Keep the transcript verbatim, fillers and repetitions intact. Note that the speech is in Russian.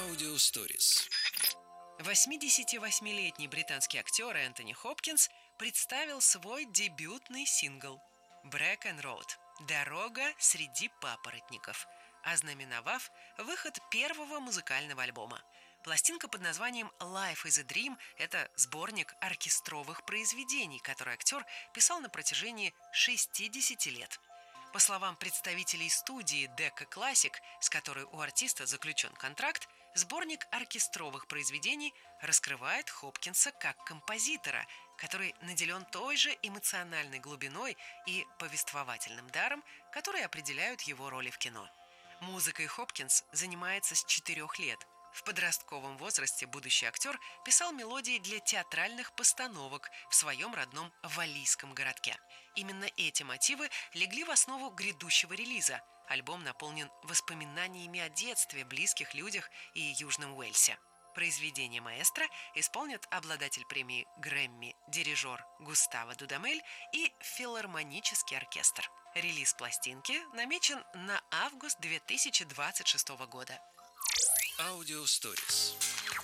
Аудиосторис. восьмидесятивосьмилетний британский актер Энтони Хопкинс представил свой дебютный сингл «Брэкен Роуд» «Дорога среди папоротников», ознаменовав выход первого музыкального альбома. Пластинка под названием «Life is a Dream» – это сборник оркестровых произведений, который актер писал на протяжении шестидесяти лет. По словам представителей студии Decca Classic, с которой у артиста заключен контракт, сборник оркестровых произведений раскрывает Хопкинса как композитора, который наделен той же эмоциональной глубиной и повествовательным даром, которые определяют его роли в кино. Музыкой Хопкинс занимается с четырех лет. В подростковом возрасте будущий актер писал мелодии для театральных постановок в своем родном валлийском городке. Именно эти мотивы легли в основу грядущего релиза. Альбом наполнен воспоминаниями о детстве, близких людях и Южном Уэльсе. Произведение маэстро исполнят обладатель премии Грэмми, дирижер Густаво Дудамель и филармонический оркестр. Релиз пластинки намечен на август две тысячи двадцать шестого года. Аудиосторис.